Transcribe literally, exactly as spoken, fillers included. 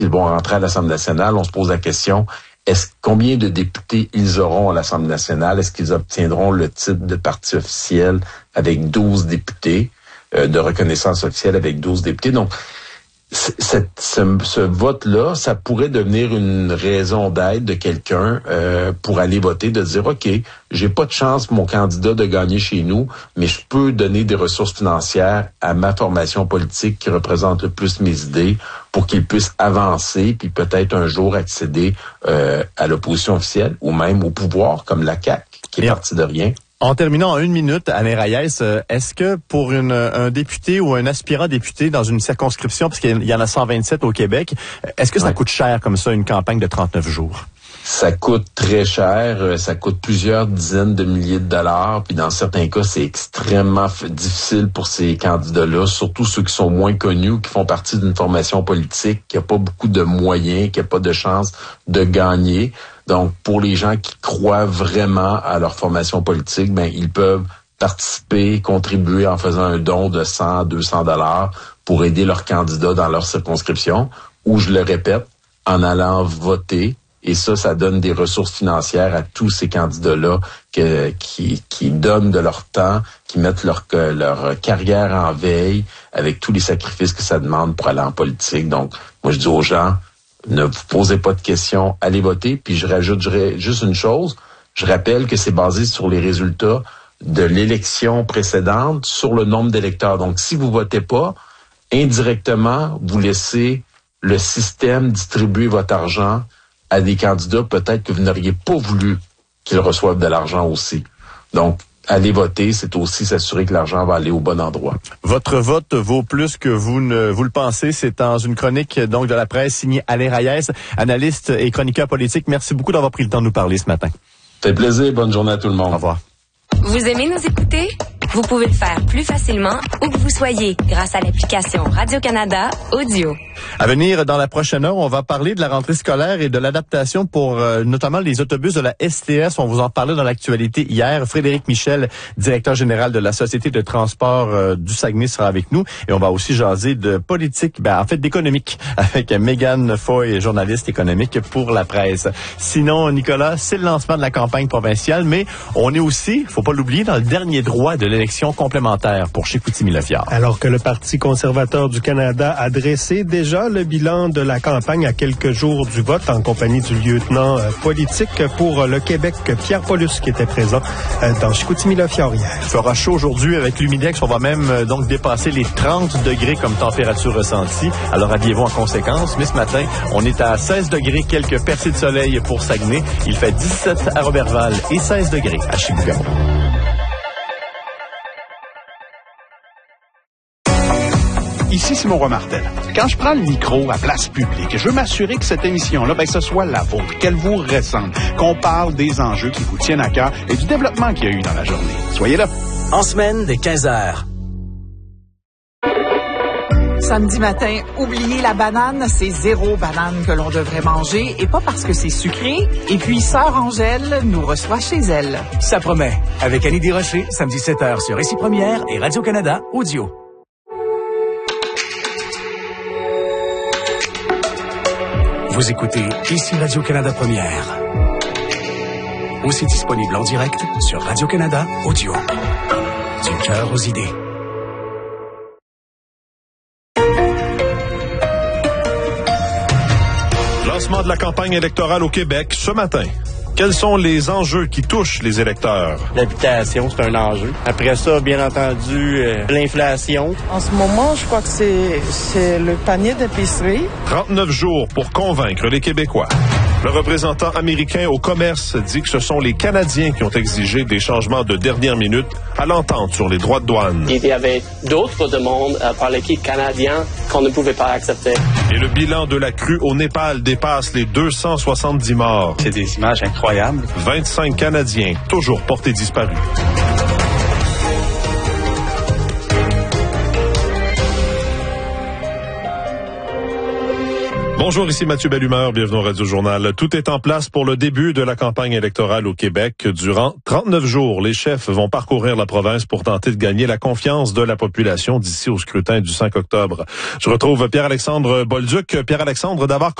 ils vont rentrer à l'Assemblée nationale, on se pose la question, est-ce combien de députés ils auront à l'Assemblée nationale? Est-ce qu'ils obtiendront le titre de parti officiel avec douze députés, euh, de reconnaissance officielle avec douze députés? Donc, Cette, ce, ce vote-là, ça pourrait devenir une raison d'être de quelqu'un euh, pour aller voter, de dire, OK, j'ai pas de chance pour mon candidat de gagner chez nous, mais je peux donner des ressources financières à ma formation politique qui représente le plus mes idées pour qu'il puisse avancer, puis peut-être un jour accéder euh, à l'opposition officielle ou même au pouvoir, comme la C A Q, qui est partie de rien. En terminant en une minute, Alain Reyes, est-ce que pour une, un député ou un aspirant député dans une circonscription, parce qu'il y en a cent vingt-sept au Québec, est-ce que ça ouais. coûte cher comme ça, une campagne de trente-neuf jours? Ça coûte très cher, ça coûte plusieurs dizaines de milliers de dollars, puis dans certains cas, c'est extrêmement f- difficile pour ces candidats-là, surtout ceux qui sont moins connus ou qui font partie d'une formation politique, qui n'a pas beaucoup de moyens, qui n'a pas de chance de gagner. Donc, pour les gens qui croient vraiment à leur formation politique, ben ils peuvent participer, contribuer en faisant un don de cent, deux cents dollars pour aider leurs candidats dans leur circonscription, ou, je le répète, en allant voter. Et ça, ça donne des ressources financières à tous ces candidats-là que, qui, qui donnent de leur temps, qui mettent leur, leur carrière en veille avec tous les sacrifices que ça demande pour aller en politique. Donc, moi, je dis aux gens, ne vous posez pas de questions, allez voter. Puis je rajouterai juste une chose, je rappelle que c'est basé sur les résultats de l'élection précédente, sur le nombre d'électeurs. Donc, si vous votez pas, indirectement, vous laissez le système distribuer votre argent à des candidats peut-être que vous n'auriez pas voulu qu'ils reçoivent de l'argent aussi. Donc, aller voter, c'est aussi s'assurer que l'argent va aller au bon endroit. Votre vote vaut plus que vous ne vous le pensez. C'est dans une chronique donc de la presse signée Alain Reyes, analyste et chroniqueur politique. Merci beaucoup d'avoir pris le temps de nous parler ce matin. Ça fait plaisir. Bonne journée à tout le monde. Au revoir. Vous aimez nous écouter? Vous pouvez le faire plus facilement où que vous soyez grâce à l'application Radio-Canada Audio. À venir dans la prochaine heure, on va parler de la rentrée scolaire et de l'adaptation pour euh, notamment les autobus de la S T S. On vous en parlait dans l'actualité hier. Frédéric Michel, directeur général de la Société de transport euh, du Saguenay, sera avec nous. Et on va aussi jaser de politique, ben, en fait d'économique, avec Mégane Foy, journaliste économique pour la presse. Sinon, Nicolas, c'est le lancement de la campagne provinciale, mais on est aussi, faut pas l'oublier, dans le dernier droit de l'élection complémentaire pour Chicoutimi-Le-Fjord. Alors que le Parti conservateur du Canada a dressé déjà le bilan de la campagne à quelques jours du vote en compagnie du lieutenant euh, politique pour le Québec, Pierre Paulus, qui était présent euh, dans Chicoutimi-Le-Fjord hier. Il fera chaud aujourd'hui avec l'humidex. On va même euh, donc dépasser les trente degrés comme température ressentie. Alors habillez-vous en conséquence. Mais ce matin, on est à seize degrés, quelques percées de soleil pour Saguenay. Il fait dix-sept à Roberval et seize degrés à Chibougamau. Ici Simon Roy Martel. Quand je prends le micro à place publique, je veux m'assurer que cette émission-là, ben, que ce soit la vôtre, qu'elle vous ressemble, qu'on parle des enjeux qui vous tiennent à cœur et du développement qu'il y a eu dans la journée. Soyez là. En semaine, dès quinze heures. Samedi matin, oubliez la banane, c'est zéro banane que l'on devrait manger, et pas parce que c'est sucré. Et puis, Sœur Angèle nous reçoit chez elle. Ça promet. Avec Annie Desrochers, samedi sept heures sur Récit Première et Radio-Canada Audio. Vous écoutez ici Radio-Canada Première. Aussi disponible en direct sur Radio-Canada Audio. Du cœur aux idées. Lancement de la campagne électorale au Québec ce matin. Quels sont les enjeux qui touchent les électeurs? L'habitation, c'est un enjeu. Après ça, bien entendu, euh, l'inflation. En ce moment, je crois que c'est, c'est le panier d'épicerie. trente-neuf jours pour convaincre les Québécois. Le représentant américain au commerce dit que ce sont les Canadiens qui ont exigé des changements de dernière minute à l'entente sur les droits de douane. Il y avait d'autres demandes euh, par l'équipe canadienne qu'on ne pouvait pas accepter. Et le bilan de la crue au Népal dépasse les deux cent soixante-dix morts. C'est des images incroyables. vingt-cinq Canadiens toujours portés disparus. Bonjour, ici Mathieu Bellumeur, bienvenue au Radio Journal. Tout est en place pour le début de la campagne électorale au Québec. Durant trente-neuf jours, les chefs vont parcourir la province pour tenter de gagner la confiance de la population d'ici au scrutin du cinq octobre. Je retrouve Pierre-Alexandre Bolduc. Pierre-Alexandre, d'abord,